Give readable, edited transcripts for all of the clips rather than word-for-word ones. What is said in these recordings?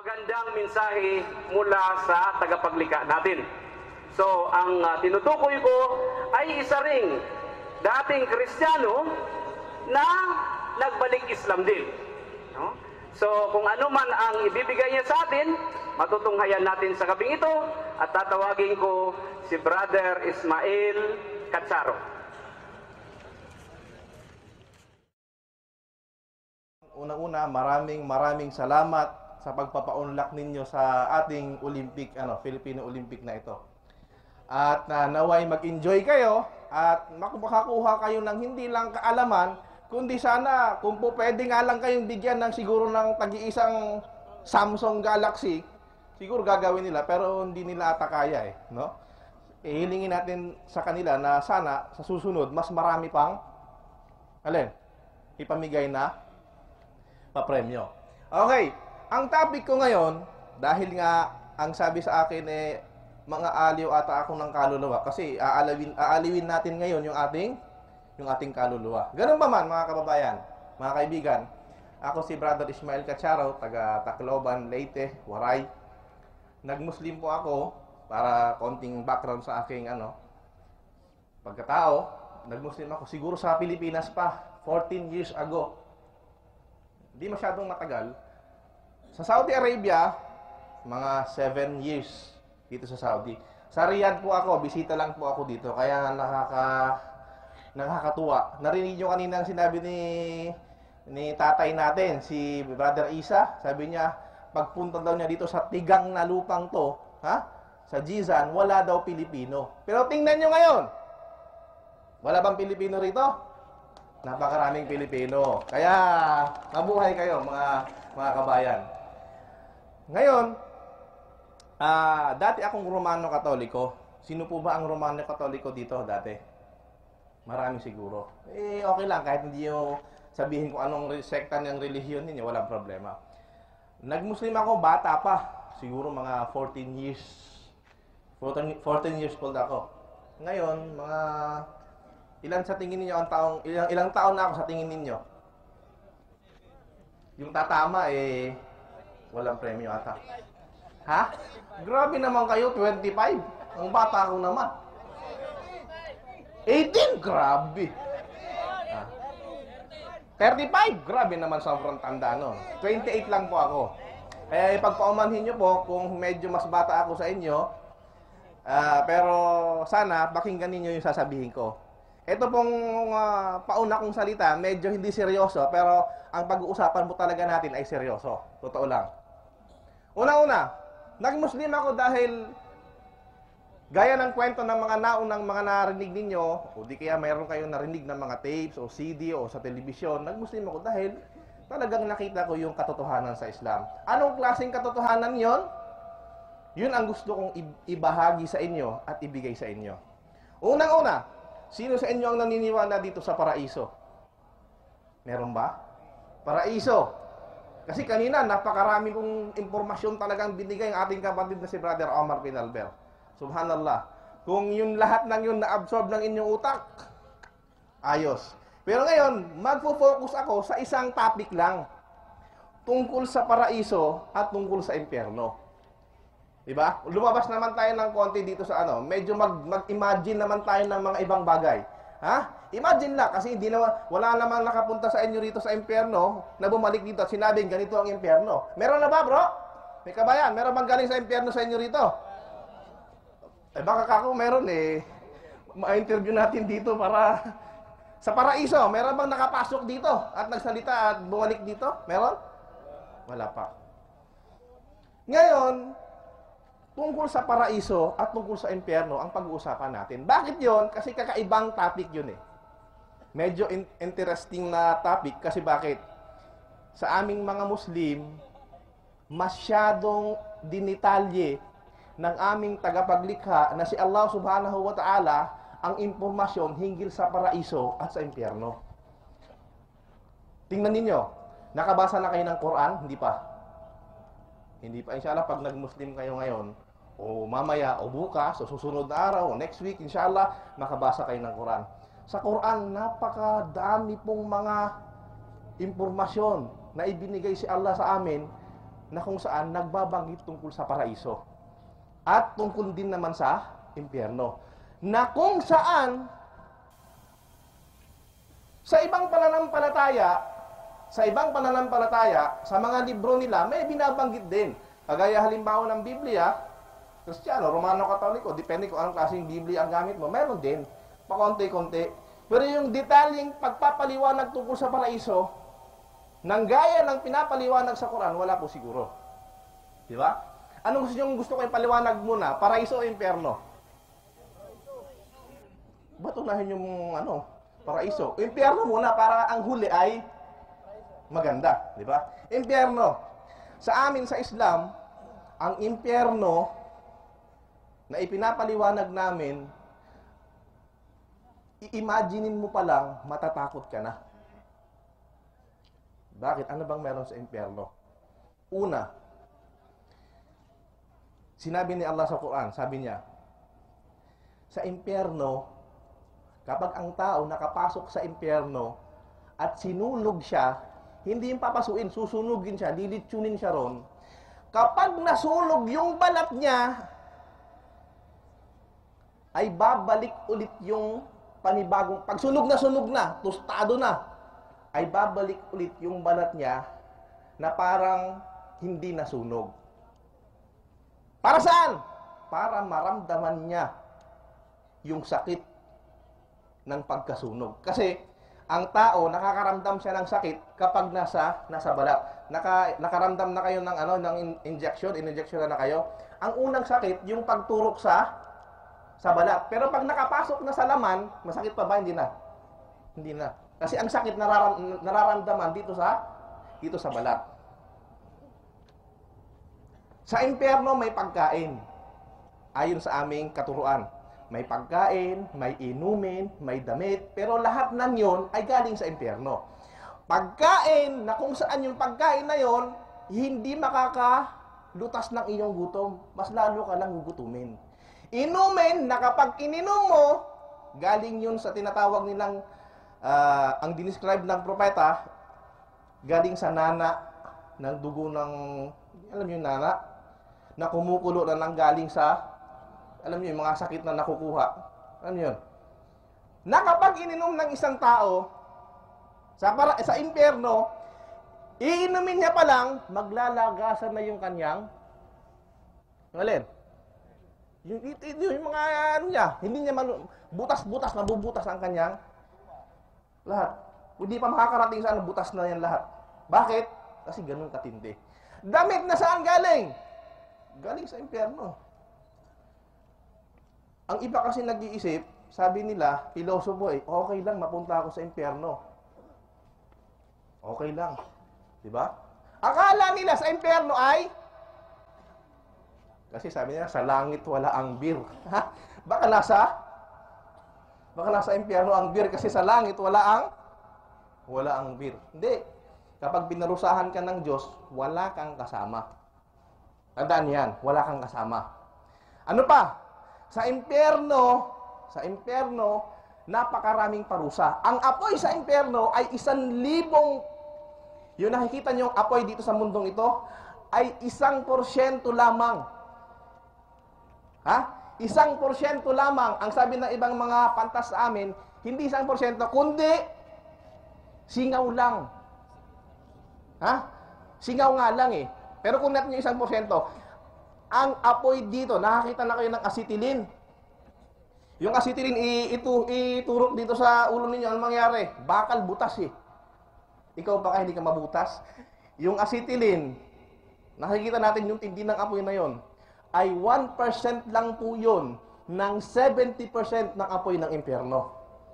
magandang mensahe mula sa tagapaglikha natin. So, ang tinutukoy ko ay isa ring dating Kristiyano na nagbalik Islam din. No? So, kung ano man ang ibibigay niya sa atin, matutunghayan natin sa gabing ito at tatawagin ko si Brother Ismael Catsaro. Una-una, maraming salamat sa pagpapaunlak ninyo sa ating Olympic, Filipino Olympic na ito. At naway mag-enjoy kayo at makakuha kayo ng hindi lang kaalaman, kundi sana kung po pwede nga lang kayong bigyan ng siguro ng tag-iisang Samsung Galaxy, siguro gagawin nila pero hindi nila ata kaya no? Hilingin natin sa kanila na sana sa susunod mas marami pang ipamigay na papremyo. Okay, ang topic ko ngayon, dahil nga ang sabi sa akin mga aliw ata ako ng kaluluwa kasi aalawin natin ngayon yung ating kaluluwa. Ganun ba man mga kababayan, mga kaibigan? Ako si Brother Ismael Catsaro, taga Tacloban, Leyte, Waray. Nag-Muslim po ako para konting background sa aking pagkatao. Nag-Muslim ako siguro sa Pilipinas pa, 14 years ago. Hindi masyadong matagal. Sa Saudi Arabia, mga 7 years dito sa Saudi. Sa Riyadh po ako, bisita lang po ako dito. Kaya nakakatuwa. Narinig nyo kanina ang sinabi ni tatay natin, si Brother Isa. Sabi niya, pagpunta daw niya dito sa tigang na lupang to, sa Jizan, wala daw Pilipino. Pero tingnan nyo ngayon. Wala bang Pilipino rito? Napakaraming Pilipino. Kaya, mabuhay kayo mga kabayan. Ngayon, dati akong Romano Katoliko. Sino po ba ang Romano Katoliko dito dati? Marami siguro. Okay lang, kahit hindi nyo sabihin kung anong sekta ng relihiyon ninyo, walang problema. Nag-Muslim ako, bata pa. Siguro mga 14 years old ako. Ngayon, mga ilan sa tingin niyo ilang taon na ako sa tingin ninyo? Yung tatama walang premyo ata. Ha? Grabe naman kayo, 25. Ang bata ko naman. 18, grabe. 35, grabe naman sobrang tanda no. 28 lang po ako. Kaya ipagpaumanhin niyo po kung medyo mas bata ako sa inyo. Pero sana pakinggan niyo yung sasabihin ko. Ito pong pauna kong salita, medyo hindi seryoso, pero ang pag-uusapan po talaga natin ay seryoso. Totoo lang. Una-una, nag-Muslim ako dahil gaya ng kwento ng mga naunang mga narinig ninyo, o di kaya mayroon kayong narinig ng mga tapes o CD o sa telebisyon, nag-Muslim ako dahil talagang nakita ko yung katotohanan sa Islam. Anong klaseng katotohanan yon? Yun ang gusto kong ibahagi sa inyo at ibigay sa inyo. Unang-una, sino sa inyo ang naniniwala dito sa paraiso? Meron ba? Paraiso. Kasi kanina, napakarami kong impormasyon talagang binigay ang ating kapatid na si Brother Omar Pinalber. Subhanallah. Kung yun lahat ng yun na-absorb ng inyong utak, ayos. Pero ngayon, magfo-focus ako sa isang topic lang. Tungkol sa paraiso at tungkol sa impyerno. Diba? Lumabas naman tayo ng konti dito sa medyo mag-imagine naman tayo ng mga ibang bagay. Imagine lang, kasi wala namang nakapunta sa inyo rito sa impyerno na bumalik dito at sinabing ganito ang impyerno. Meron na ba, bro? May kabayan, meron bang galing sa impyerno sa inyo rito? Baka kako meron ma-interview natin dito para sa paraiso. Meron bang nakapasok dito at nagsalita at bumalik dito? Meron? Wala pa. Ngayon, tungkol sa paraiso at tungkol sa impyerno ang pag-uusapan natin. Bakit yon? Kasi kakaibang topic yun Medyo interesting na topic kasi bakit? Sa aming mga Muslim, masyadong dinitalye ng aming tagapaglikha na si Allah subhanahu wa ta'ala ang impormasyon hinggil sa paraiso at sa impyerno. Tingnan ninyo, nakabasa na kayo ng Quran? Hindi pa. Hindi pa. Inshallah, pag nag-Muslim kayo ngayon, o mamaya, o bukas, o susunod na araw, o next week, inshallah, makabasa kayo ng Quran. Sa Quran, napakadami pong mga impormasyon na ibinigay si Allah sa amin na kung saan nagbabanggit tungkol sa paraiso. At tungkol din naman sa impyerno. Na kung saan sa ibang pananampalataya, sa mga libro nila, may binabanggit din. Kagaya halimbawa ng Biblia, Kristiyano, Romano, Katoliko, depende kung anong klaseng Biblia ang gamit mo, meron din, pakonti-konti. Pero yung detalyeng pagpapaliwanag tungkol sa paraiso, nang gaya ng pinapaliwanag sa Quran, wala po siguro. Di ba? Anong gusto ko ipaliwanag muna? Paraiso o impyerno? Ba't unahin yung paraiso? Impyerno muna para ang huli ay maganda. Di ba? Impyerno. Sa amin sa Islam, ang impyerno na ipinapaliwanag namin, i-imaginein mo pa lang, matatakot ka na. Bakit? Ano bang meron sa impyerno? Una, sinabi ni Allah sa Quran, sabi niya, sa impyerno, kapag ang tao nakapasok sa impyerno at sinulog siya, hindi yung papasuin, susunugin siya, lilitsunin siya ron. Kapag nasulog yung balat niya, ay babalik ulit yung panibagong, pag sunog na, tostado na, ay babalik ulit yung balat niya na parang hindi nasunog. Para saan? Para maramdaman niya yung sakit ng pagkasunog. Kasi ang tao nakakaramdam siya ng sakit kapag nasa balat. Nakaramdam na kayo ng injection na kayo. Ang unang sakit yung pagturok sa balat. Pero pag nakapasok na sa laman, masakit pa ba? Hindi na. Hindi na. Kasi ang sakit nararamdaman dito sa balat. Sa impyerno may pagkain. Ayon sa aming katuruan. May pagkain, may inumin, may damit, pero lahat ng yon ay galing sa impyerno. Pagkain, na kung saan yung pagkain na yon, hindi makakalutas ng iyong gutom. Mas lalo ka lang gugutumin. Inumin, na kapag ininom mo, galing yun sa tinatawag nilang, ang dinescribe ng propeta, galing sa nana, ng dugo ng, alam niyo yung nana, na kumukulo na lang galing sa, alam niyo, yung mga sakit na nakukuha. Ano yun? Na kapag ininom ng isang tao, sa impyerno, iinumin niya pa lang, maglalagasan na yung kanyang, alin? Yung mga ano niya, hindi niya butas-butas, mabubutas ang kanyang lahat. Hindi pa makakarating sa butas na yan lahat. Bakit? Kasi ganun katindi. Damit na saan galing? Galing sa impyerno. Ang iba kasi nag-iisip, sabi nila, pilosopo okay lang mapunta ako sa impyerno. Okay lang. Diba? Akala nila sa impyerno ay, kasi sabi nila, sa langit wala ang bir. Baka nasa impyerno ang bir kasi sa langit wala ang bir. Hindi. Kapag binarusahan ka ng Diyos, wala kang kasama. Tandaan yan, wala kang kasama. Ano pa? Sa impyerno, napakaraming parusa. Ang apoy sa impyerno ay 1,000, yung nakikita niyo apoy dito sa mundong ito, ay 1% lamang. 1% lamang. Ang sabi ng ibang mga pantas sa amin, hindi 1%, kundi singaw lang. Singaw nga lang Pero kung natin yung 1%, ang apoy dito, nakakita na kayo ng acetylene. Yung acetylene, iturok dito sa ulo ninyo, ano mangyari? Bakal butas Ikaw baka hindi ka mabutas? Yung acetylene, nakikita natin yung tindi ng apoy na yon, ay 1% lang po yun ng 70% ng apoy ng impyerno.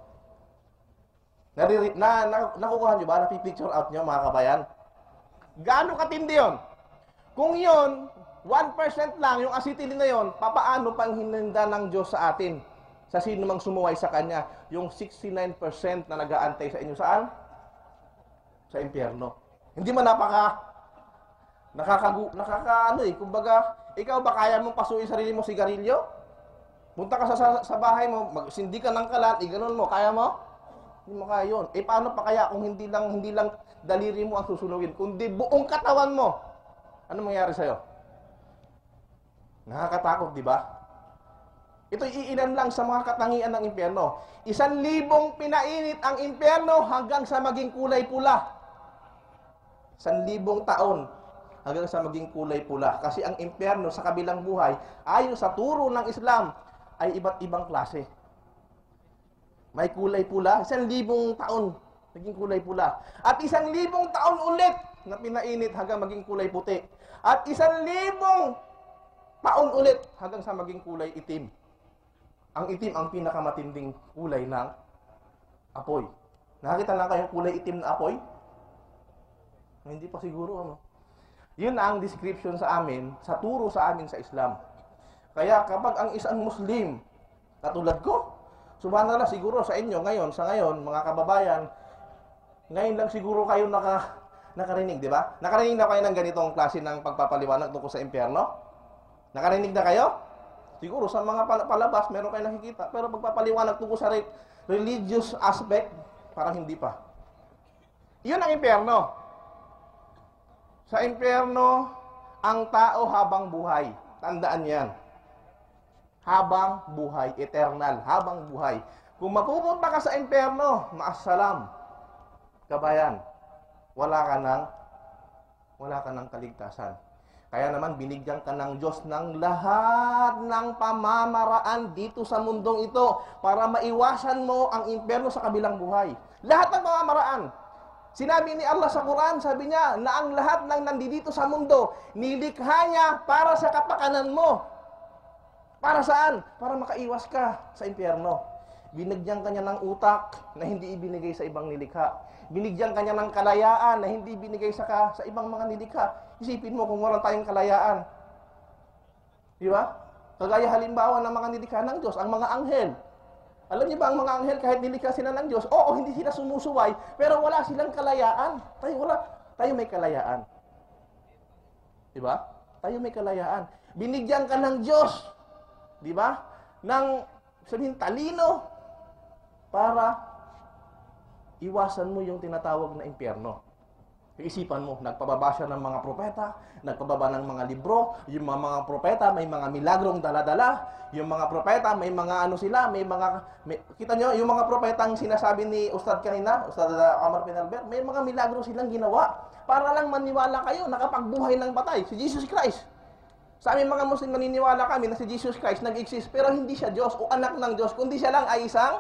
Nakukuha nyo ba? Napipicture out nyo, mga kabayan? Gaano katindi yun? Kung yun, 1% lang, yung acetylene na yon, papaano pang hininda ng Diyos sa atin? Sa sino mang sumuway sa Kanya? Yung 69% na nag-aantay sa inyo, saan? Sa impyerno. Hindi man kumbaga, ikaw ba kaya mong pasuin sarili mo sigarilyo? Punta ka sa bahay mo, magsindi ka ng kalat, iganon mo, kaya mo? Hindi mo kaya yun. Paano pa kaya kung hindi lang daliri mo ang susunugin, kundi buong katawan mo? Ano mangyayari sa'yo? Nakakatakot, di ba? Ito iilan lang sa mga katangian ng impyerno. 1,000 pinainit ang impyerno hanggang sa maging kulay pula. 1,000 taon hanggang sa maging kulay pula. Kasi ang impyerno sa kabilang buhay, ayon sa turo ng Islam, ay iba't ibang klase. May kulay pula, 1,000 taon naging kulay pula. At 1,000 taon ulit na pinainit hanggang maging kulay puti. At 1,000 taon ulit hanggang sa maging kulay itim. Ang itim ang pinakamatinding kulay ng apoy. Nakakita na kayong kulay itim na apoy? Hindi pa siguro, ano? Yun ang description sa amin, sa turo sa amin sa Islam. Kaya kapag ang isang Muslim, katulad ko, subhanallah, siguro sa inyo ngayon, mga kababayan, ngayon lang siguro kayo nakarinig, di ba? Nakarinig na kayo ng ganitong klase ng pagpapaliwanag tungkol sa impyerno? Nakarinig na kayo? Siguro sa mga palabas, meron kayo nakikita. Pero pagpapaliwanag tungkol sa religious aspect, parang hindi pa. Iyon ang impyerno. Sa impyerno, ang tao habang buhay. Tandaan yan. Habang buhay, eternal, habang buhay. Kung mapupunta ka sa impyerno, maasalam, kabayan, wala ka ng kaligtasan. Kaya naman, binigyan ka ng Diyos ng lahat ng pamamaraan dito sa mundong ito para maiwasan mo ang impyerno sa kabilang buhay. Lahat ng pamamaraan. Sinabi ni Allah sa Quran, sabi niya, na ang lahat ng nandito sa mundo, nilikha niya para sa kapakanan mo. Para saan? Para makaiwas ka sa impyerno. Binigyan ka niya ng utak na hindi ibinigay sa ibang nilikha. Binigyan ka niya ng kalayaan na hindi binigay sa ibang mga nilikha. Isipin mo kung wala tayong kalayaan. Di ba? Kagaya halimbawa ng mga nilikha ng Diyos, ang mga anghel. Alam niyo ba ang mga anghel kahit nilikha sila ng Diyos, oo, hindi sila sumusuway, pero wala silang kalayaan. Tayo may kalayaan. Di ba? Tayo may kalayaan. Binigyan ka ng Diyos, di ba? Ng sabihin talino para iwasan mo yung tinatawag na impyerno. Isipan mo, nagpababa siya ng mga propeta, nagpababa ng mga libro, yung mga propeta may mga milagrong dala-dala, yung mga propeta may mga kita nyo, yung mga propetang sinasabi ni Ustad kanina, Ustad Amar Pinalber, may mga milagro silang ginawa para lang maniwala kayo, nakapagbuhay ng patay, si Jesus Christ. Sa aming mga Muslim, naniniwala kami na si Jesus Christ nag-exist, pero hindi siya Diyos o anak ng Diyos, kundi siya lang ay isang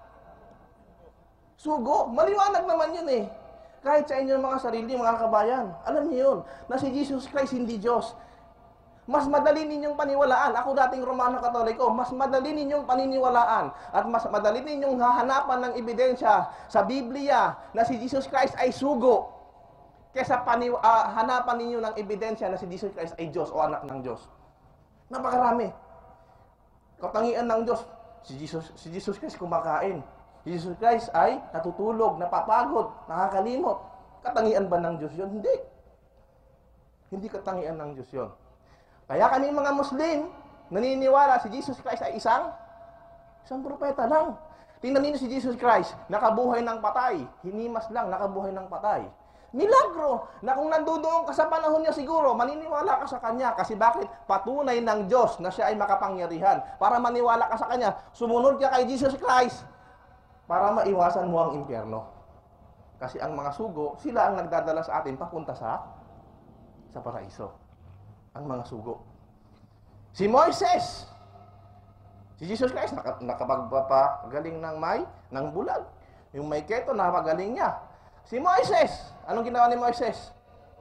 sugo. Maliwanag naman yun eh. Kahit sa inyong mga sarili, mga kabayan, alam niyo yun, na si Jesus Christ hindi Diyos. Mas madali ninyong paniwalaan. Ako dating Romano Katoliko, mas madali ninyong paniniwalaan at mas madali ninyong hahanapan ng ebidensya sa Biblia na si Jesus Christ ay sugo kaysa hanapan ninyo ng ebidensya na si Jesus Christ ay Diyos o anak ng Diyos. Napakarami. Katangian ng Diyos, si Jesus Christ kumakain. Jesus Christ ay natutulog, napapagod, nakakalimot. Katangian ba ng Diyos yun? Hindi. Hindi katangian ng Diyos yun. Kaya kami mga Muslim, naniniwala si Jesus Christ ay isang propeta lang. Tingnan niyo si Jesus Christ, nakabuhay ng patay. Hinimas lang, nakabuhay ng patay. Milagro! Na kung nandoon ka sa panahon niya siguro, maniniwala ka sa Kanya. Kasi bakit? Patunay ng Diyos na siya ay makapangyarihan. Para maniwala ka sa Kanya, sumunod ka kay Jesus Christ para maiwasan mo ang impyerno. Kasi ang mga sugo, sila ang nagdadala sa atin papunta sa paraiso. Ang mga sugo. Si Moises, si Jesus Christ, nakapagpapagaling ng bulag. Yung may keto, napagaling niya. Si Moises, anong ginawa ni Moises?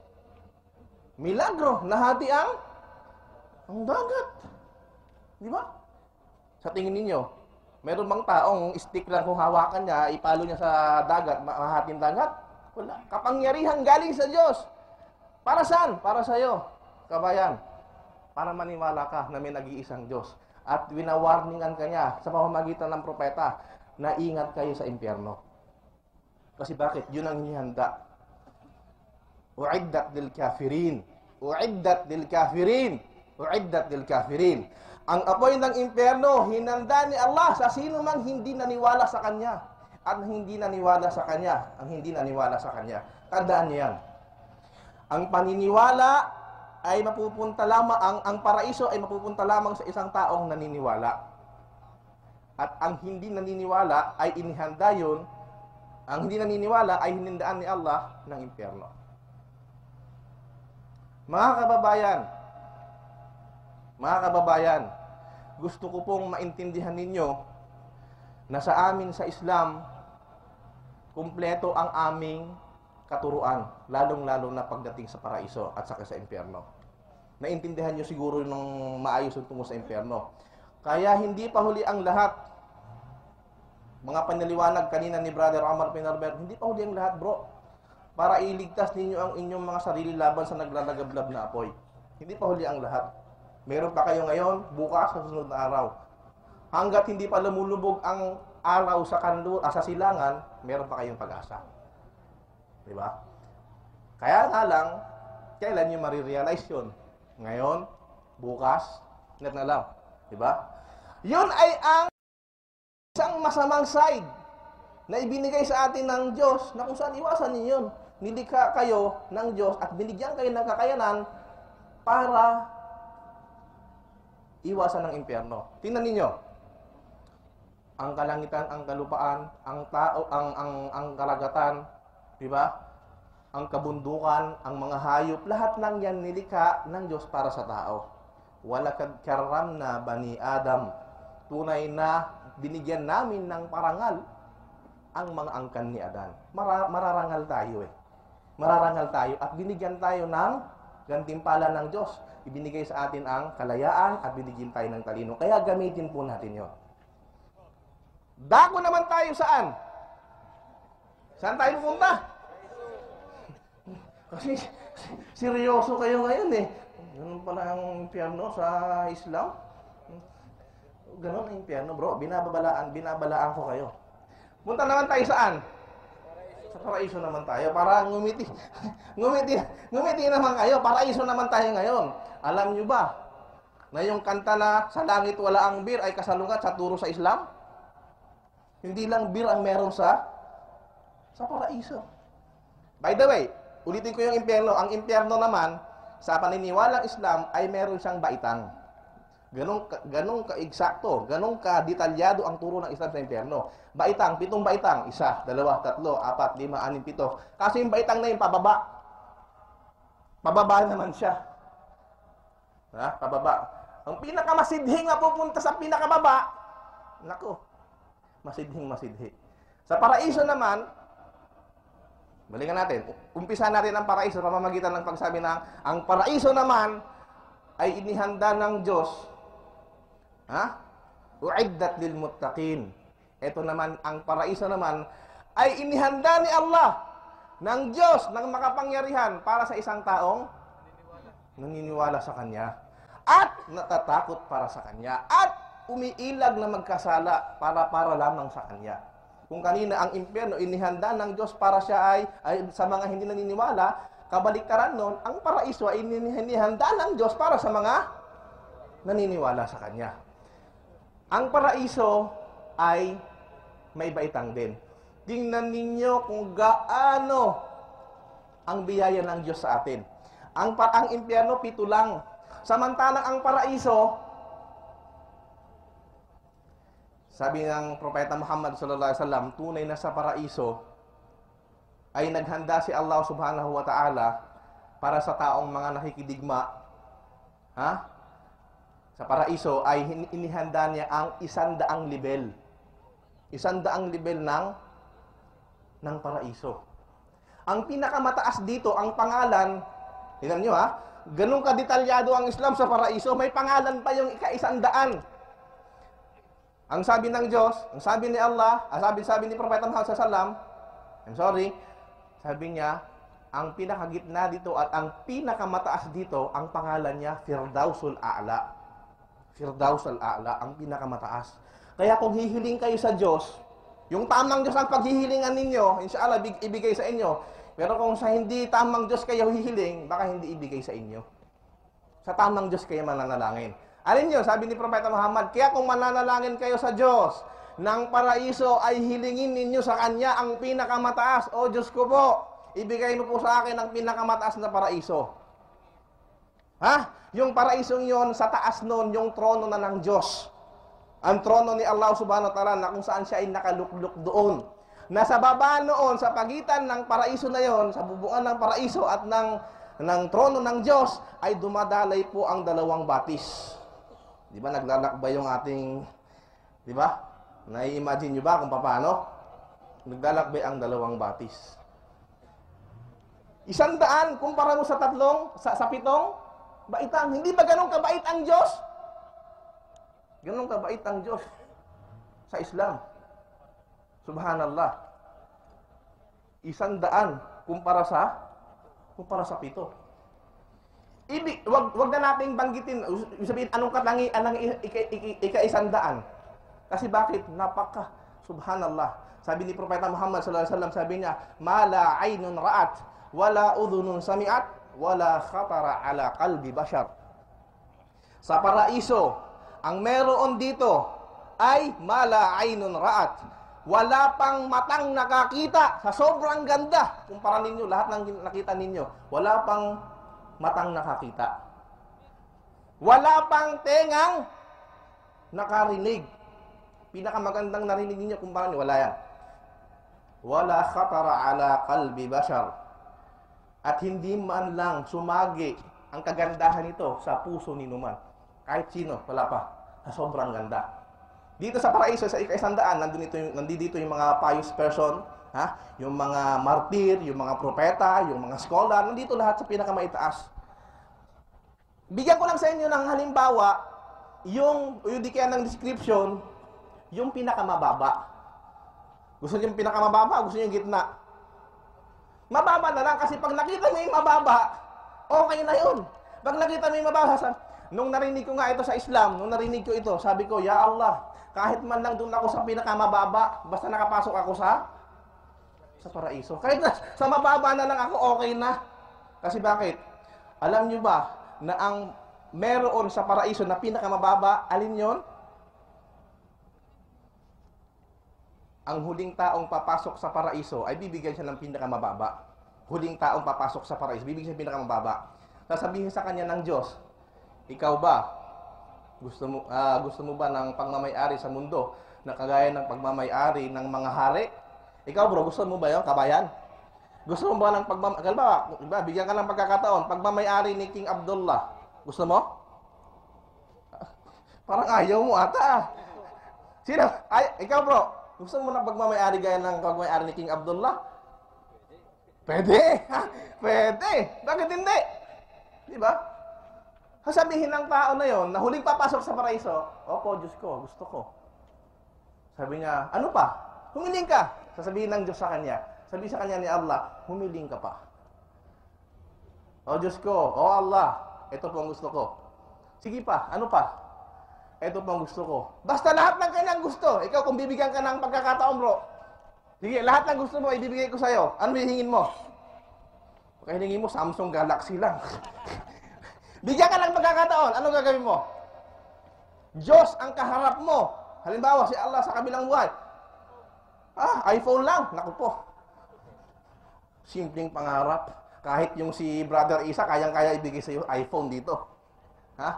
Milagro, nahati ang dagat. Di ba? Sa tingin ninyo, meron bang taong stick lang kung hawakan niya, ipalo niya sa dagat, mahating dagat? Wala. Kapangyarihan galing sa Diyos. Para saan? Para sa'yo, kabayan. Para maniwala ka na may nag-iisang Diyos. At winawarningan ka niya sa pamamagitan ng propeta na ingat kayo sa impyerno. Kasi bakit? Yun ang hinihanda. U'iddat lil kafirin. U'iddat lil kafirin. U'iddat lil kafirin. Ang apoy ng impyerno, hinanda ni Allah sa sino mang hindi naniwala sa Kanya. At hindi naniwala sa Kanya. Ang hindi naniwala sa Kanya. Tandaan niyo yan. Ang paniniwala ay mapupunta lamang, ang paraiso ay mapupunta lamang sa isang taong naniniwala. At ang hindi naniniwala ay inihanda yun, ang hindi naniniwala ay hinindaan ni Allah ng impyerno. Mga kababayan, gusto ko pong maintindihan ninyo na sa amin sa Islam, kumpleto ang aming katuruan, lalong-lalo na pagdating sa paraiso at saka sa impyerno. Naintindihan nyo siguro nung maayos yung tungo sa impyerno. Kaya hindi pa huli ang lahat. Mga panaliwanag kanina ni Brother Omar Pinarber, hindi pa huli ang lahat, bro. Para iligtas ninyo ang inyong mga sarili laban sa naglalagablab na apoy. Hindi pa huli ang lahat. Meron pa kayo ngayon, bukas, sa susunod na araw. Hanggat hindi pa lumulubog ang araw sa sa silangan, meron pa kayong pag-asa. Diba? Kaya nga lang, kailan nyo marirealize yun? Ngayon, bukas, net na lang. Diba? Yun ay ang isang masamang side na ibinigay sa atin ng Diyos na kung saan iwasan ninyo yun. Nilikha kayo ng Diyos at binigyan kayo ng kakayanan para iwasan ng impyerno. Tingnan ninyo. Ang kalangitan, ang kalupaan, ang tao, ang karagatan, di ba? Ang kabundukan, ang mga hayop, lahat ng yan nilikha ng Diyos para sa tao. Walakad karramna bani Adam. Tunay na binigyan namin ng parangal ang mga angkan ni Adan. Mararangal tayo eh. Mararangal tayo at binigyan tayo ng gantimpala ng Diyos. Ibinigay sa atin ang kalayaan at binigyan tayo ng talino. Kaya gamitin po natin yon. Dako naman tayo saan? Saan tayo pupunta? Kasi seryoso kayo ngayon eh. Ganun pala ang impyerno sa Islam. Ganun ang impyerno, bro. Binabalaan ko kayo. Punta naman tayo saan? Sa paraiso naman tayo. Para ngumiti naman kayo. Paraiso naman tayo ngayon. Alam nyo ba na yung kanta na sa langit wala ang bir ay kasalungat sa turo sa Islam? Hindi lang bir ang meron sa paraiso. By the way, ulitin ko yung impyerno. Ang impyerno naman, sa paniniwalang Islam, ay meron siyang baitang. Ganong ka-eksakto, ganong ka-detalyado ang turo ng Islam sa impyerno. Baitang, 7 baitang. 1, 2, 3, 4, 5, 6, 7. Kasi yung baitang na yung pababa. Pababa naman siya. Ha? Pababa. Ang pinakamasidhi nga pupunta sa pinakababa, nako, masidhi. Sa paraiso naman, balikan natin. Umpisa natin ang paraiso sa pamamagitan ng pagsabi na ang paraiso naman ay inihanda ng Diyos. Uiddat lil muttaqin. Ito naman, ang paraiso naman ay inihanda ni Allah, ng Diyos, ng makapangyarihan para sa isang taong naniniwala sa Kanya at natatakot para sa Kanya at umiilag na magkasala para lamang sa Kanya. Kung kanina ang impyerno inihanda ng Diyos para siya ay sa mga hindi naniniwala, kabaliktaran nun, ang paraiso ay inihanda ng Diyos para sa mga naniniwala sa Kanya. Ang paraiso ay may baitang din. Tingnan ninyo kung gaano ang biyaya ng Diyos sa atin. Ang impyerno, 7 lang. Samantalang ang paraiso, sabi ng Propeta Muhammad sallallahu alaihi wasallam, tunay na sa paraiso ay naghanda si Allah subhanahu wa ta'ala para sa taong mga nakikidigma. Sa paraiso ay inihanda niya ang 100 level. 100 level ng paraiso. Ang pinakamataas dito, ang pangalan, tingnan nyo ganun kadetalyado ang Islam sa paraiso, may pangalan pa yung ika-100. Ang sabi ng Diyos, ang sabi ni Allah, sabi ni Propeta Muhammad sallallahu alaihi wasallam, sabi niya, ang pinakagitna dito at ang pinakamataas dito, ang pangalan niya, Firdausul A'la. Firdausul A'la, ang pinakamataas. Kaya kung hihiling kayo sa Diyos, yung tamang Diyos ang paghihilingan ninyo, inshallah, ibigay sa inyo. Pero kung sa hindi tamang Diyos kayo hihiling, baka hindi ibigay sa inyo. Sa tamang Diyos kayo mananalangin. Alin nyo, sabi ni Propeta Muhammad, kaya kung mananalangin kayo sa Diyos, ng paraiso ay hilingin ninyo sa Kanya ang pinakamataas. O Diyos ko po, ibigay mo po sa akin ang pinakamataas na paraiso. Ha? Yung paraisong yon, sa taas nun, yung trono na ng Diyos. Ang trono ni Allah subhanahu wa ta'ala na kung saan siya ay nakalukluk doon. Nasa baba noon, sa pagitan ng paraiso na yon, sa bubungan ng paraiso at ng trono ng Diyos, ay dumadalay po ang dalawang batis. Di ba, naglalakbay yung ating, di ba? Nai-imagine nyo ba kung paano? Naglalakbay ang dalawang batis. 100 kumpara mo sa 3, sa 7 baitang. Hindi ba ganun kabait ang Diyos? Ganun kabait ang Diyos sa Islam. Subhanallah. 100 kumpara sa 7. Wag na nating banggitin, sabihin anong katangian ng ika-100. Kasi bakit? Subhanallah. Sabi ni Propeta Muhammad sallallahu alaihi wasallam, sabi niya, "Mala aynun ra'at, wala udhunun sami'at, wala khatara ala qalbi bashar." Sa paraiso, ang meron dito ay mala aynun ra'at. Wala pang matang nakakita sa sobrang ganda. Kumpara ninyo, lahat ng nakita ninyo, wala pang matang nakakita. Wala pang tengang nakarinig. Pinakamagandang narinig ninyo, kumpara ninyo, wala yan. Wala khatara ala qalbi bashar. At hindi man lang sumagi ang kagandahan nito sa puso ni numan. Kahit sino, wala pa. Sa sobrang ganda. Dito sa paraiso, sa ika-100, nandito yung mga pious person, ha? Yung mga martir, yung mga propeta, yung mga scholar, nandito lahat sa pinakamaitaas. Bigyan ko lang sa inyo ng halimbawa, yung di kaya ng description, yung pinakamababa. Gusto niyo yung pinakamababa, gusto niyo yung gitna. Mababa na lang kasi pag nakita mo yung mababa, okay na yun. Pag nakita mo yung mababa, nung narinig ko nga ito sa Islam, nung narinig ko ito, sabi ko, Ya Allah, kahit man lang doon ako sa pinakamababa, basta nakapasok ako sa paraiso. Kahit na sa mababa na lang ako, okay na. Kasi bakit? Alam niyo ba na ang meron sa paraiso na pinakamababa, alin yon? Ang huling taong papasok sa paraiso ay bibigyan siya ng pinakamababa. Huling taong papasok sa paraiso, bibigyan siya ng pinakamababa. Sasabihin sa kanya ng Diyos, ikaw ba? Gusto mo ba ng pagmamay-ari sa mundo na kagaya ng pagmamay-ari ng mga hari? Ikaw bro, gusto mo ba yun, kabayan? Gusto mo ba ng bigyan ka ng pagkakataon, pagmamay-ari ni King Abdullah? Gusto mo? Parang ayaw mo ata. Sino? Ikaw bro, gusto mo ng pagmamay-ari gaya ng pagmamay-ari ni King Abdullah? Pwede. Pwede. Bakit hindi? Di ba? Sasabihin ng tao na yon na huling papasok sa paraiso, opo, Diyos ko, gusto ko. Sabi niya, ano pa? Humiling ka. Sasabihin ng Diyos sa kanya. Sabi sa kanya ni Allah, humiling ka pa. O Diyos ko, o Allah, ito po ang gusto ko. Sige pa, ano pa? Ito po ang gusto ko. Basta lahat ng kanyang gusto. Ikaw, kung bibigyan ka ng pagkakataon, bro. Sige, lahat ng gusto mo, ibibigay ko sa'yo. Ano hihingin mo? Kaya hihingin mo, Samsung Galaxy lang. Bigyan ka lang pagkakataon, ano gagawin mo? Diyos ang kaharap mo. Halimbawa, si Allah sa kabilang buhay. iPhone lang. Naku po. Simpleng pangarap. Kahit yung si Brother Isa, kayang-kaya ibigay sa iyo iPhone dito. Ha?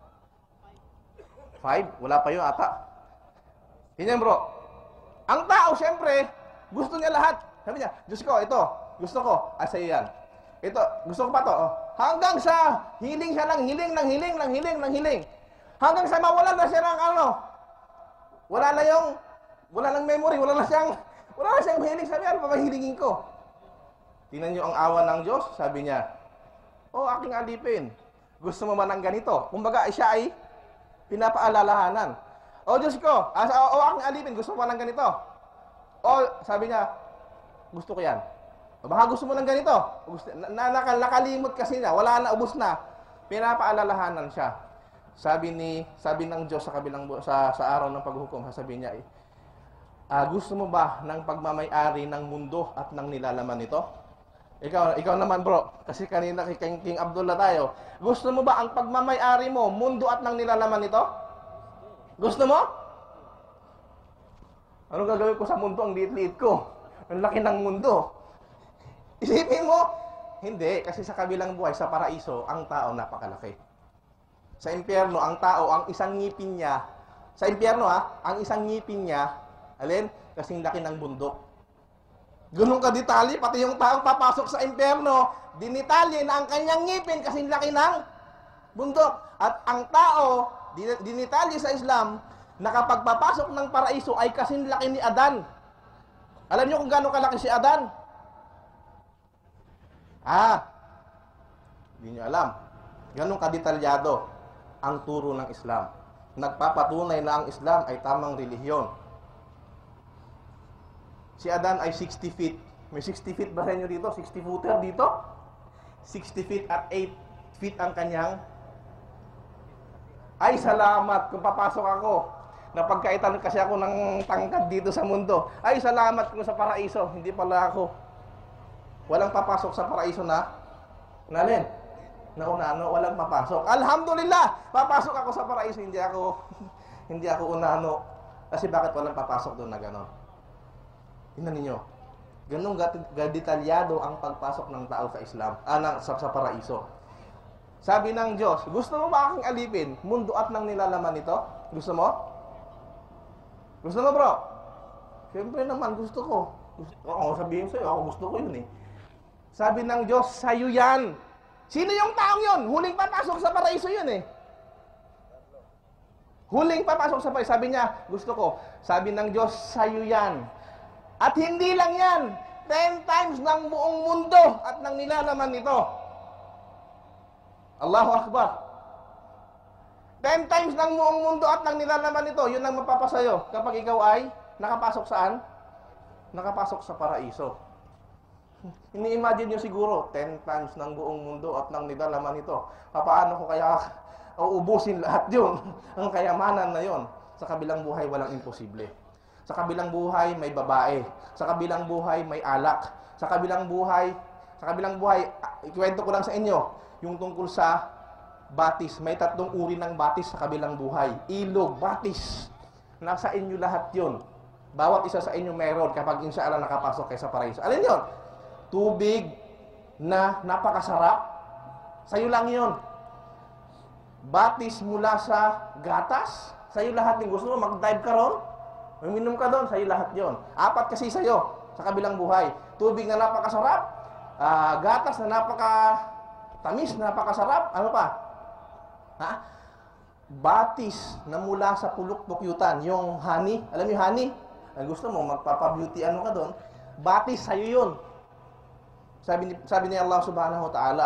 5? Wala pa yun ata. Ganyan bro. Ang tao, syempre, gusto niya lahat. Sabi niya, Diyos ko, ito. Gusto ko. Sa'yo yan. Ito, gusto ko pa to. Hanggang sa hiling siya ng hiling, ng hiling, ng hiling, ng hiling. Hanggang sa mawalan na siya ng ano. Wala lang memory, wala na siyang hiling. Sabi, ano pa mahilingin ko? Tingnan niyo ang awa ng Diyos. Sabi niya, aking alipin. Gusto mo ba ng ganito? Kumbaga, siya ay pinapaalalahanan. Diyos ko, aking alipin. Gusto mo ba ng ganito? Sabi niya, gusto ko yan. Baka gusto mo ng ganito. Nakalimot kasi niya. Wala na, ubos na. Pinapaalalahanan siya. Sabi ng Diyos sa araw ng paghukom, sasabihin niya, gusto mo ba ng pagmamay-ari ng mundo at ng nilalaman nito? Ikaw naman bro, kasi kanina kay King Abdullah tayo. Gusto mo ba ang pagmamay-ari mo, mundo at ng nilalaman nito? Gusto mo? Anong gagawin ko sa mundo? Ang liit-liit ko. Ang laki ng mundo. Isipin mo, Hindi, kasi sa kabilang buhay, sa paraiso, ang tao napakalaki. Sa impyerno, ang tao, ang isang ngipin niya, sa impyerno ang isang ngipin niya, alin? Kasing laki ng bundok. Ganun ka detalye, pati yung taong papasok sa impyerno, dinitalye na ang kanyang ngipin kasing laki ng bundok. At ang tao, dinitalye sa Islam, na kapag papasok ng paraiso ay kasing laki ni Adan. Alam niyo kung gaano kalaki si Adan? Hindi niyo alam. Ganun kadetalyado ang turo ng Islam. Nagpapatunay na ang Islam ay tamang relihiyon. Si Adan ay 60 feet. May 60 feet ba sa inyo dito? 60 footer dito? 60 feet at 8 feet ang kanyang. Ay, salamat kung papasok ako. Napagkaitan kasi ako ng tangkad dito sa mundo. Ay, salamat kung sa paraiso. Hindi pala ako. Walang papasok sa paraiso na nalin. Naunano, walang papasok. Alhamdulillah, papasok ako sa paraiso. Hindi ako unano. Kasi bakit walang papasok doon na gano'n? Tingnan ninyo. Ganun detalyado ang pagpasok ng tao sa Islam, sa paraiso. Sabi ng Diyos, gusto mo ba aking alipin? Mundo at nang nilalaman nito? Gusto mo? Gusto mo, bro? Siyempre naman, gusto ko. Sabihin sa'yo, ako gusto ko yun eh. Sabi ng Diyos, sa'yo yan. Sino yung taong yun? Huling papasok sa paraiso yun eh. Huling papasok sa paraiso. Sabi niya, gusto ko. Sabi ng Diyos, sa'yo yan. At hindi lang yan. 10 times ng buong mundo at nang nilalaman nito. Allahu Akbar. 10 times ng buong mundo at nang nilalaman nito. Yun ang mapapasayo kapag ikaw ay nakapasok saan? Nakapasok sa paraiso. Ini-imagine nyo siguro, 10 times ng buong mundo at nang nilalaman nito. Paano ko kaya uubusin lahat yun? Ang kayamanan na yun. Sa kabilang buhay, walang imposible. Sa kabilang buhay, may babae. Sa kabilang buhay, may alak. Sa kabilang buhay, ikwento ko lang sa inyo, yung tungkol sa batis. May 3 uri ng batis sa kabilang buhay. Ilog, batis. Nasa inyo lahat yun. Bawat isa sa inyo meron kapag inshallah nakapasok kayo sa paraiso. Alin yun? Tubig na napakasarap. Sa'yo lang yun. Batis mula sa gatas. Sa'yo lahat yung gusto mo. Mag-dive ka ron. Uminom ka doon. Sa'yo lahat yun. 4 kasi sa'yo sa kabilang buhay. Tubig na napakasarap. Gatas na napakatamis, napakasarap. Ano pa? Batis na mula sa pulok-pukyutan. Yung honey. Alam mo yung honey? Ang gusto mo, magpapa-beauty ano ka doon. Batis, sa'yo yun. Sabi ni Allah subhanahu wa ta'ala.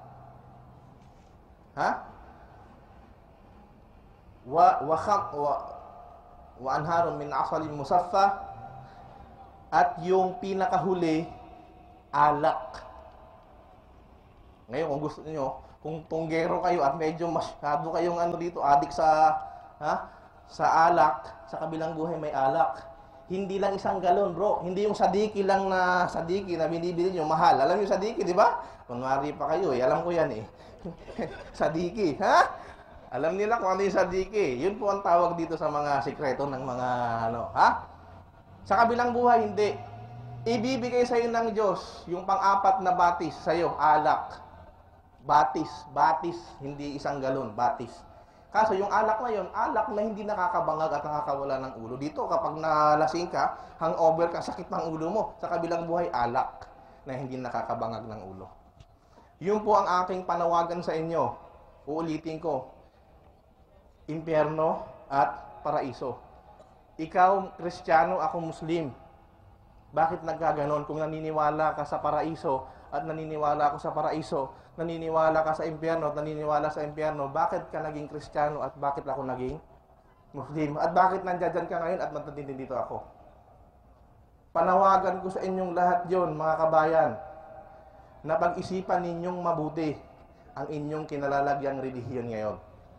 Wa anharun min asalin musaffa. At yung pinakahuli, alak. Ngayon, kung gusto niyo, kung tunggero kayo at medyo masyado kayong adik sa alak, sa kabilang buhay may alak. Hindi lang 1 galon, bro. Hindi yung sadiki lang na sadiki na binibili nyo, mahal. Alam yung sadiki, di ba? Kunwari pa kayo eh. Alam ko yan eh. Sadiki, Alam nila kung ano yung sadiki. Yun po ang tawag dito sa mga sikreto ng mga Sa kabilang buhay, hindi. Ibibigay sa'yo ng Diyos yung pang-4 na batis sa'yo, alak. Batis, hindi 1 galon, batis. Kaso yung alak na yun, alak na hindi nakakabangag at nakakawala ng ulo. Dito kapag nalasing ka, hangover ka, sakit ng ulo mo. Sa kabilang buhay, alak na hindi nakakabangag ng ulo. Yun po ang aking panawagan sa inyo. Uulitin ko. Impyerno at paraiso. Ikaw, Kristiyano, ako Muslim. Bakit nagkaganon? Kung naniniwala ka sa paraiso at naniniwala ako sa paraiso, naniniwala ka sa impyerno at naniniwala sa impyerno, bakit ka naging Kristiyano at bakit ako naging Muslim? At bakit nandiyan ka ngayon at magtatintin dito ako? Panawagan ko sa inyong lahat yon, mga kabayan, na pag-isipan ninyong mabuti ang inyong kinalalagyang relihiyon ngayon.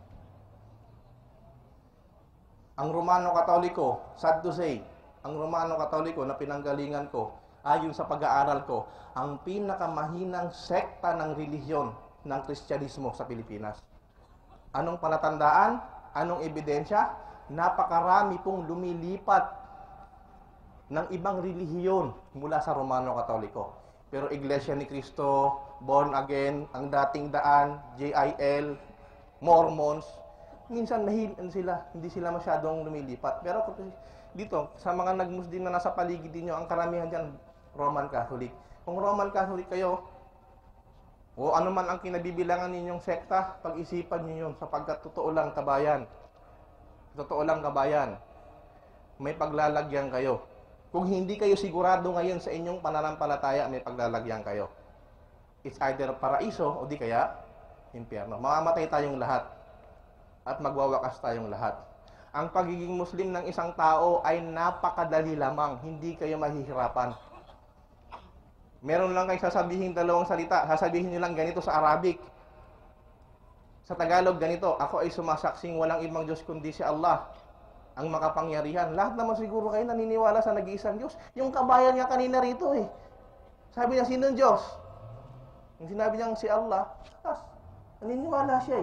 Ang Romano Katoliko, sad to say, ang Romano Katoliko na pinanggalingan ko, ayon sa pag-aaral ko, ang pinakamahinang sekta ng relihiyon ng Kristyanismo sa Pilipinas. Anong palatandaan? Anong ebidensya? Napakarami pong lumilipat ng ibang relihiyon mula sa Romano Katoliko. Pero Iglesia ni Cristo, Born Again, ang dating daan, JIL, Mormons, minsan hindi sila masyadong lumilipat. Pero dito, sa mga nagmuslim na nasa paligid niyo, ang karamihan dyan, Roman Catholic. Kung Roman Catholic kayo, o ano man ang kinabibilangan ninyong sekta, pag-isipan niyo yun, sapagkat totoo lang kabayan. Totoo lang kabayan. May paglalagyan kayo. Kung hindi kayo sigurado ngayon sa inyong pananampalataya, may paglalagyan kayo. It's either paraiso o di kaya impyerno. Mamamatay tayong lahat at magwawakas tayong lahat. Ang pagiging Muslim ng isang tao ay napakadali lamang. Hindi kayo mahihirapan. Meron lang kayo sasabihin dalawang salita. Sasabihin nyo lang ganito sa Arabic. Sa Tagalog ganito, ako ay sumasaksing walang ibang Diyos kundi si Allah, ang makapangyarihan. Lahat naman siguro kayo naniniwala sa nag-iisang Diyos. Yung kabayan niya kanina rito eh. Sabi niya, sino Diyos? Yung sinabi niya si Allah, naniniwala siya eh.